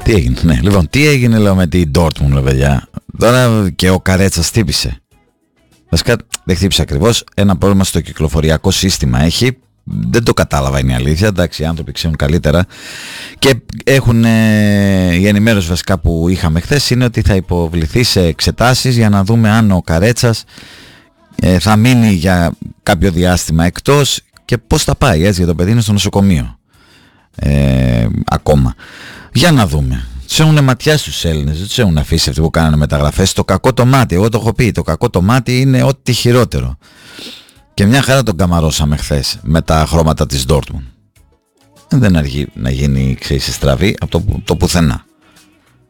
Τι έγινε, ναι, λοιπόν, τι έγινε λέω με την Dortmund, παιδιά. Τώρα και ο Καρέτσας χτύπησε. Βασικά δεν χτύπησε ακριβώς, ένα πρόβλημα στο κυκλοφοριακό σύστημα έχει. Δεν το κατάλαβα, είναι η αλήθεια. Εντάξει, οι άνθρωποι ξέρουν καλύτερα. Και έχουν η ενημέρωση βασικά που είχαμε χθες είναι ότι θα υποβληθεί σε εξετάσεις για να δούμε αν ο Καρέτσας θα μείνει για κάποιο διάστημα εκτός και πώς θα πάει, έτσι, για το παιδί είναι στο νοσοκομείο ακόμα. Για να δούμε. Τους έχουν ματιά στους Έλληνες, δεν τους έχουν αφήσει αυτοί που κάνανε μεταγραφές. Το κακό το μάτι, εγώ το έχω πει, το κακό το μάτι είναι ό,τι χειρότερο. Και μια χαρά τον καμαρώσαμε χθες με τα χρώματα της Dortmund. Δεν αργεί να γίνει στραβή από το πουθενά.